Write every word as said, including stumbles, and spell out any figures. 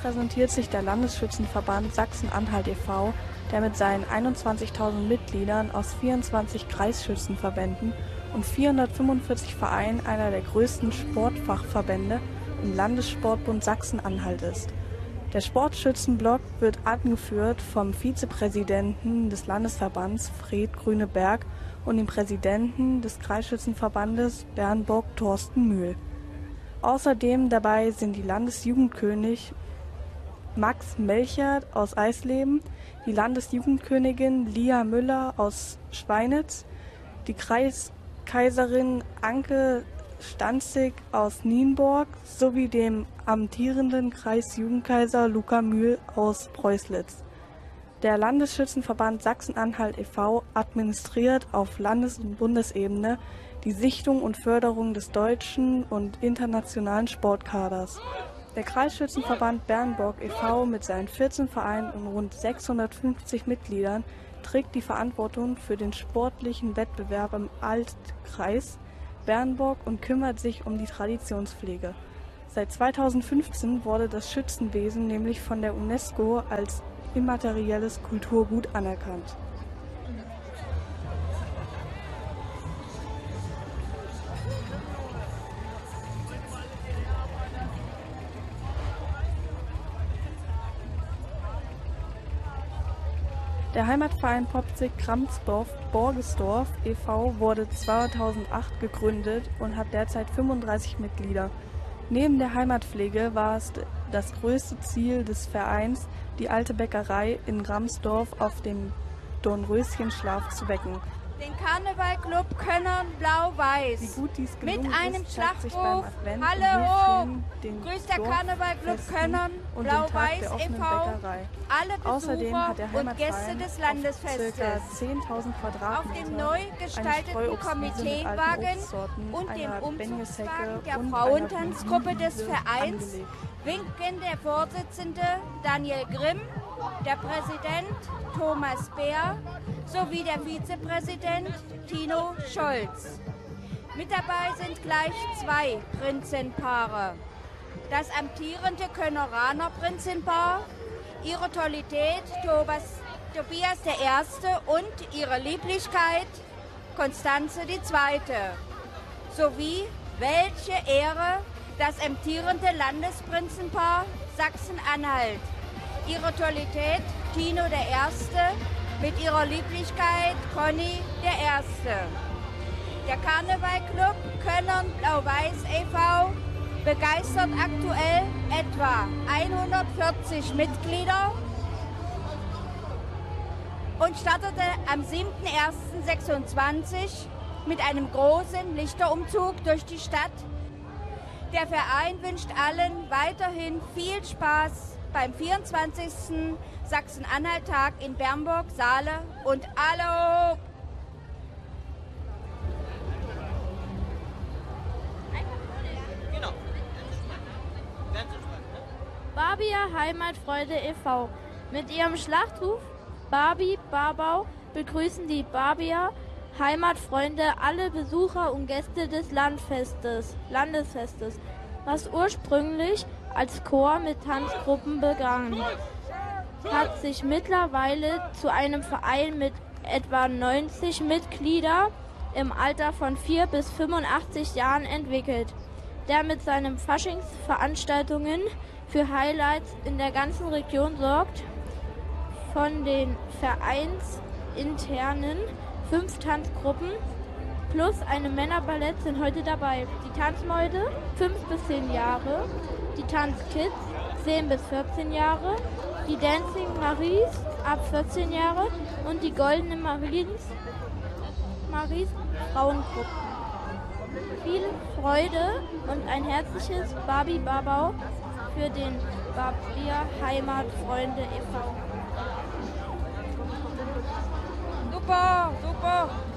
präsentiert sich der Landesschützenverband Sachsen-Anhalt e V, der mit seinen einundzwanzigtausend Mitgliedern aus vierundzwanzig Kreisschützenverbänden und vierhundertfünfundvierzig Vereinen einer der größten Sportfachverbände im Landessportbund Sachsen-Anhalt ist. Der Sportschützenblock wird angeführt vom Vizepräsidenten des Landesverbands Fred Grüneberg und dem Präsidenten des Kreisschützenverbandes Bernburg Thorsten Mühl. Außerdem dabei sind die Landesjugendkönig Max Melchert aus Eisleben, die Landesjugendkönigin Lia Müller aus Schweinitz, die Kreiskaiserin Anke Stanzig aus Nienburg sowie dem amtierenden Kreisjugendkaiser Luca Mühl aus Preußlitz. Der Landesschützenverband Sachsen-Anhalt e V administriert auf Landes- und Bundesebene die Sichtung und Förderung des deutschen und internationalen Sportkaders. Der Kreisschützenverband Bernburg e V mit seinen vierzehn Vereinen und rund sechshundertfünfzig Mitgliedern trägt die Verantwortung für den sportlichen Wettbewerb im Altkreis Bernburg und kümmert sich um die Traditionspflege. Seit zweitausendfünfzehn wurde das Schützenwesen nämlich von der UNESCO als immaterielles Kulturgut anerkannt. Der Heimatverein Popzig-Kramsdorf-Borgesdorf e V wurde zweitausendacht gegründet und hat derzeit fünfunddreißig Mitglieder. Neben der Heimatpflege war es das größte Ziel des Vereins, die alte Bäckerei in Gramsdorf auf dem Dornröschenschlaf zu wecken. Den Karnevalclub Könnern Blau-Weiß. Wie gut dies gelungen mit einem ist, zeigt sich beim Schlachtruf Advent Halle hoch! den Grüßt der Karnevalclub Könnern und dem Tag Blau-Weiß der e offenen V Bäckerei. alle Außerdem Besucher hat der und Gäste Heimatverein des auf Landesfestes ca. zehntausend auf Quadratmeter dem neu gestalteten Komiteewagen und dem Umzugswagen der Frauentanzgruppe des Vereins angelegt. winken der Vorsitzende Daniel Grimm, der Präsident Thomas Bär sowie der Vizepräsident Tino Scholz. Mit dabei sind gleich zwei Prinzenpaare. Das amtierende Könneraner Prinzenpaar, ihre Tollität Tobias, Tobias der Erste und ihre Lieblichkeit Konstanze die Zweite. Sowie welche Ehre das amtierende Landesprinzenpaar Sachsen-Anhalt, ihre Tollität Tino der Erste mit ihrer Lieblichkeit Conny der Erste. Der Karnevalclub Könnern Blau-Weiß e V begeistert aktuell etwa hundertvierzig Mitglieder und startete am siebten ersten sechsundzwanzig mit einem großen Lichterumzug durch die Stadt. Der Verein wünscht allen weiterhin viel Spaß beim vierundzwanzigsten Sachsen-Anhalt-Tag in Bernburg, Saale und alle. Barbier Heimatfreude e V. Mit ihrem Schlachtruf Barbi Barbau begrüßen die Barbier Heimatfreunde alle Besucher und Gäste des Landfestes, Landesfestes, was ursprünglich als Chor mit Tanzgruppen begann, hat sich mittlerweile zu einem Verein mit etwa neunzig Mitgliedern im Alter von vier bis fünfundachtzig Jahren entwickelt, der mit seinen Faschingsveranstaltungen für Highlights in der ganzen Region sorgt. Von den vereinsinternen fünf Tanzgruppen plus eine Männerballett sind heute dabei. Die Tanzmeute fünf bis zehn Jahre, die Tanzkids zehn bis vierzehn Jahre, die Dancing Maries ab vierzehn Jahre und die Goldene Maries, Maries Frauengruppen. Viel Freude und ein herzliches Barbi Barbau für den Barbier Heimatfreunde e V. Super, super.